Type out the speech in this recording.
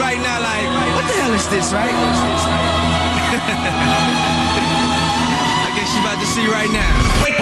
right now like, what the hell is this, right? I guess you about to see right now. Wake